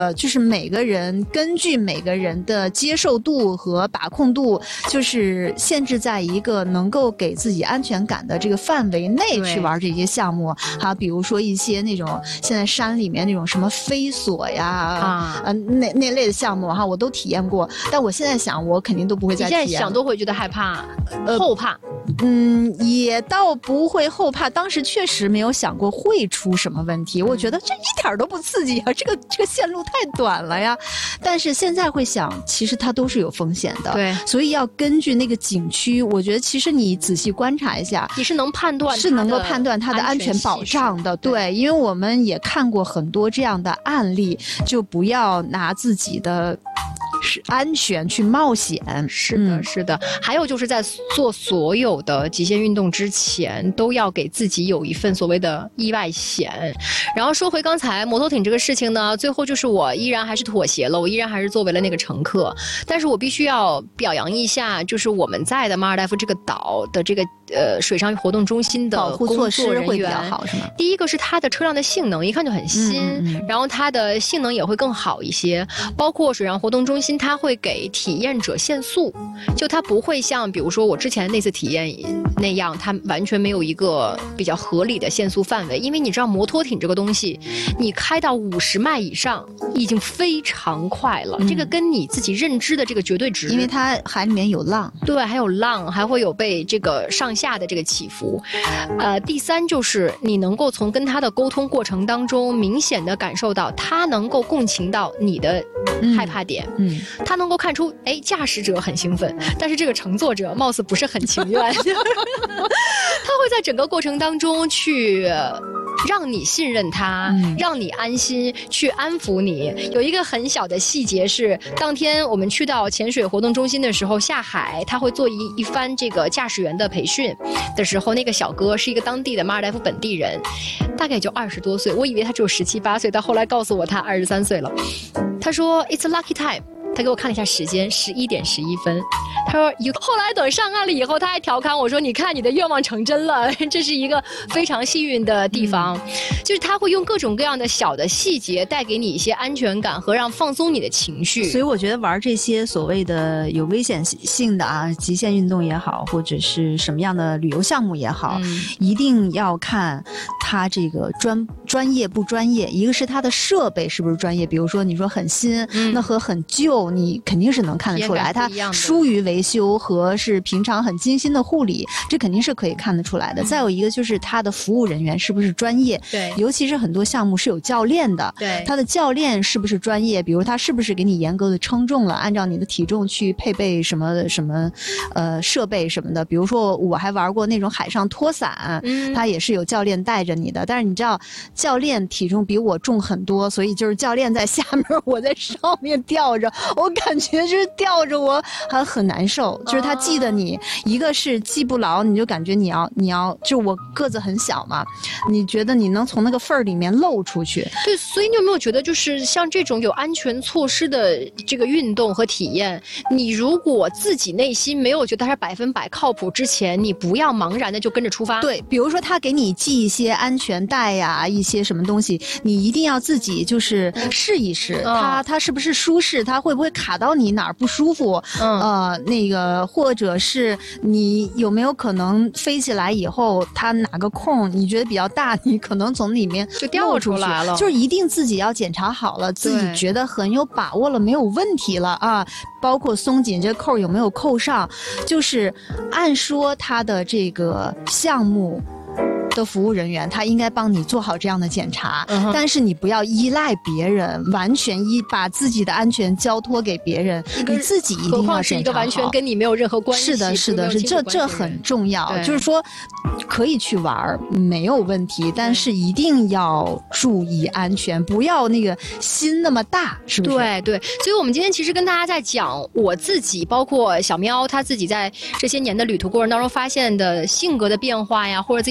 就是每个人根据每个人的接受度和把控度，就是限制在一个能够给自己安全感的这个范围内去玩这些项目。哈，比如说一些那种现在山里面那种什么飞索呀，那类的项目哈，我都体验过。但我现在想，我肯定都不会再体验。 你现在想都会觉得害怕、后怕。 也倒不会后怕，当时确实没有想过会出什么问题。我觉得这一点都不刺激啊，这个线路太短了呀。但是现在会想，其实它都是有风险的。 对， 所以要根据那个景区，我觉得其实你仔细观察一下， 你是能判断， 是能够判断它的安全保障的。对，因为我们也看过很多这样的案例，就不要拿自己的安全去冒险。 是的，是的。还有就是在做所有的极限运动之前，都要给自己有一份所谓的意外险。然后说回刚才摩托艇这个事情呢，最后就是我依然还是妥协了，我依然还是作为了那个乘客。但是我必须要表扬一下，就是我们在的马尔代夫这个岛的这个水上活动中心的保护措施会比较好，是吗？ 第一个是它的车辆的性能一看就很新，然后它的性能也会更好一些。包括水上活动中心，它会给体验者限速，就它不会像比如说我之前那次体验那样，它完全没有一个比较合理的限速范围。因为你知道摩托艇这个东西，你开到50迈以上已经非常快了，这个跟你自己认知的这个绝对值， 因为它海里面有浪， 对，还有浪，还会有被这个上下的这个起伏。第三就是你能够从跟他的沟通过程当中，明显的感受到他能够共情到你的害怕点，他能够看出，驾驶者很兴奋，但是这个乘坐者貌似不是很情愿，他会在整个过程当中去让你信任他，让你安心，去安抚你。有一个很小的细节是，当天我们去到潜水活动中心的时候，下海他会做一番这个驾驶员的培训的时候，那个小哥是一个当地的马尔代夫本地人，大概也就20多岁，我以为他只有17、18岁，但后来告诉我他23岁了。他说 It's a lucky time， 他给我看了一下时间，11点11分。他说后来等上岸了以后，他还调侃我说，你看你的愿望成真了，这是一个非常幸运的地方。就是他会用各种各样的小的细节带给你一些安全感和让放松你的情绪。 所以我觉得玩这些所谓的有危险性的极限运动也好，或者是什么样的旅游项目也好，一定要看他这个专业不专业。一个是他的设备是不是专业，比如说你说很新，那和很旧你肯定是能看得出来，他疏于维修和是平常很精心的护理，这肯定是可以看得出来的。再有一个就是他的服务人员是不是专业， 对， 尤其是很多项目是有教练的， 对， 他的教练是不是专业，比如他是不是给你严格的称重了，按照你的体重去配备什么设备什么的。比如说我还玩过那种海上拖伞，他也是有教练带着你的，但是你知道教练体重比我重很多，所以就是教练在下面，我在上面吊着，我感觉就是吊着我还很难受，就是他记得你，一个是记不牢，你就感觉你要就我个子很小嘛，你觉得你能从那个缝儿里面漏出去。 对，所以你有没有觉得就是像这种有安全措施的这个运动和体验，你如果自己内心没有觉得它是100%靠谱之前，你不要茫然的就跟着出发。 对，比如说他给你系一些安全带呀，一些什么东西，你一定要自己就是试一试，它是不是舒适，它会不会卡到你哪儿不舒服，那个或者是你有没有可能飞起来以后，它哪个空你觉得比较大，你可能从里面就掉出来了， 就是一定自己要检查好了，自己觉得很有把握了，没有问题了啊，包括松紧这扣有没有扣上，就是按说它的这个项目的服务人员他应该帮你做好这样的检查，但是你不要依赖别人，完全把自己的安全交托给别人，你自己一定要检查好。何况是一个完全跟你没有任何关系。 是的，这很重要。就是说，可以去玩没有问题，但是一定要注意安全，不要那个心那么大，是不是？ 对，所以我们今天其实跟大家在讲我自己，包括小喵他自己在这些年的旅途过程当中发现的性格的变化呀，或者自己胆量的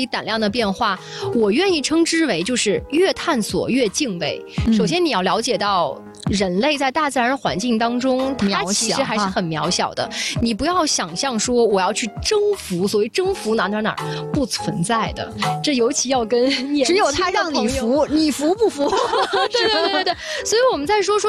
变化，我愿意称之为就是越探索越敬畏。首先你要了解到人类在大自然环境当中，它其实还是很渺小的。你不要想象说我要去征服，所谓征服哪不存在的。这尤其要跟年轻的只有他让你服，你服不服？ 对。所以我们在说